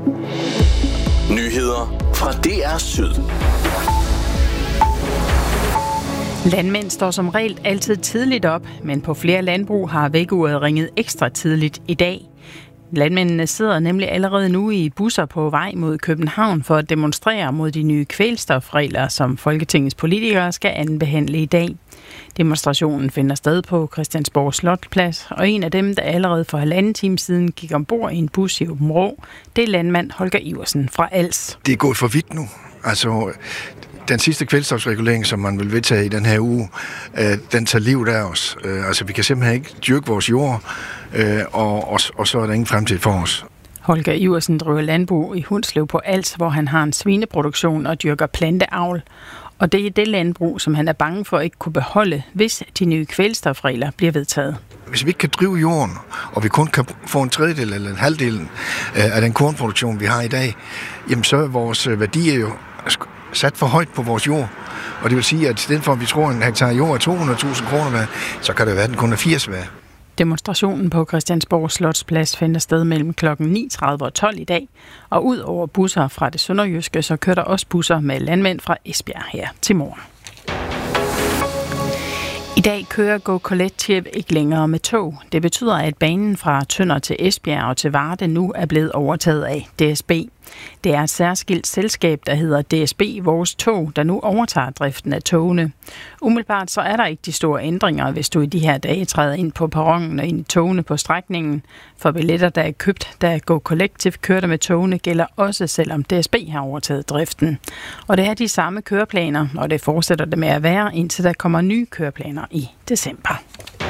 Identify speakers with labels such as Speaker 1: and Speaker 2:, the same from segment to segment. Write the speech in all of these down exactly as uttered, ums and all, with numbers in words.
Speaker 1: Nyheder fra D R Syd.
Speaker 2: Landmænd står som regel altid tidligt op, men på flere landbrug har vækkeuret ringet ekstra tidligt i dag. Landmændene sidder nemlig allerede nu i busser på vej mod København for at demonstrere mod de nye kvælstofregler, som Folketingets politikere skal andenbehandle i dag. Demonstrationen finder sted på Christiansborg Slotsplads, og en af dem, der allerede for halvanden time siden gik ombord i en bus i Aabenraa, det er landmand Holger Iversen fra Als.
Speaker 3: Det er gået for vidt nu. Altså, den sidste kvælstofsregulering, som man vil vedtage i den her uge, øh, den tager livet af os. Øh, altså, vi kan simpelthen ikke dyrke vores jord, øh, og, og, og så er der ingen fremtid for os.
Speaker 2: Holger Iversen driver landbrug i Hundslev på Als, hvor han har en svineproduktion og dyrker planteavl. Og det er det landbrug, som han er bange for ikke kunne beholde, hvis de nye kvælstofregler bliver vedtaget.
Speaker 3: Hvis vi ikke kan drive jorden, og vi kun kan få en tredjedel eller en halvdel af den kornproduktion, vi har i dag, jamen så er vores værdier jo sat for højt på vores jord. Og det vil sige, at i stedet for, at vi tror, at en hektar jord er to hundrede tusind kroner værd, så kan det være, at den kun er firs værd.
Speaker 2: Demonstrationen på Christiansborg Slotsplads finder sted mellem klokken ni tredive og tolv i dag, og ud over busser fra det sønderjyske, så kører der også busser med landmænd fra Esbjerg her til morgen. I dag kører Go Collective ikke længere med tog. Det betyder, at banen fra Tønder til Esbjerg og til Varde nu er blevet overtaget af D S B. Det er et særskilt selskab, der hedder D S B Vores Tog, der nu overtager driften af togene. Umiddelbart så er der ikke de store ændringer, hvis du i de her dage træder ind på perronen og ind i togene på strækningen. For billetter, der er købt, da Go Collective kørte med togene, gælder også, selvom D S B har overtaget driften. Og det er de samme køreplaner, og det fortsætter det med at være, indtil der kommer nye køreplaner i december.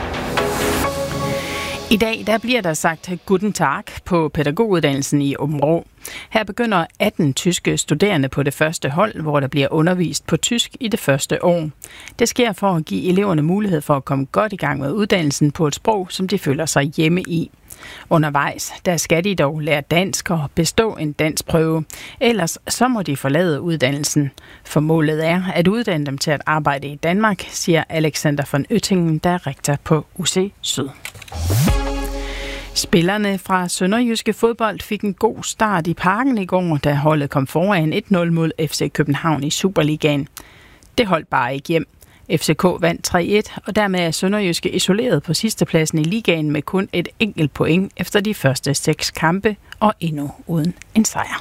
Speaker 2: I dag der bliver der sagt Guten Tag på pædagoguddannelsen i Aabenraa. Her begynder atten tyske studerende på det første hold, hvor der bliver undervist på tysk i det første år. Det sker for at give eleverne mulighed for at komme godt i gang med uddannelsen på et sprog, som de føler sig hjemme i. Undervejs der skal de dog lære dansk og bestå en danskprøve. Ellers så må de forlade uddannelsen. For målet er at uddanne dem til at arbejde i Danmark, siger Alexander von Oettingen, der er rektor på U C Syd. Spillerne fra Sønderjyske Fodbold fik en god start i Parken i går, da holdet kom foran et nul mod F C København i Superligaen. Det holdt bare ikke hjem. F C K vandt tre et, og dermed er Sønderjyske isoleret på sidstepladsen i ligaen med kun et enkelt point efter de første seks kampe og endnu uden en sejr.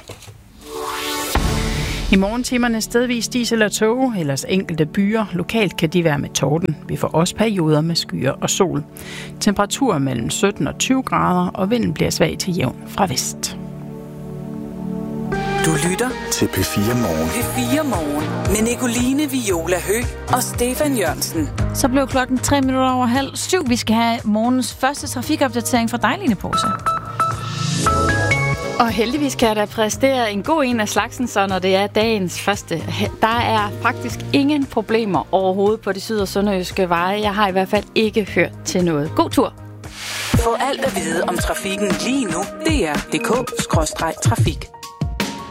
Speaker 2: I morgentimerne stedvis diesel og tåge, ellers enkelte byer. Lokalt kan de være med torden. Vi får også perioder med skyer og sol. Temperatur mellem sytten og tyve grader, og vinden bliver svag til jævn fra vest.
Speaker 1: Du lytter til P fire Morgen.
Speaker 4: P fire Morgen med Nicoline Viola Høgh og Stefan Jørgensen.
Speaker 5: Så blev klokken tre minutter over halv syv. Vi skal have morgens første trafikopdatering fra dig, Line Pose.
Speaker 6: Og heldigvis kan jeg da præstere en god en af slagsen, så når det er dagens første. Der er faktisk ingen problemer overhovedet på de syd- og sønderjyske veje. Jeg har i hvert fald ikke hørt til noget. God tur!
Speaker 4: Få alt at vide om trafikken lige nu. D R punktum d k skråstreg trafik.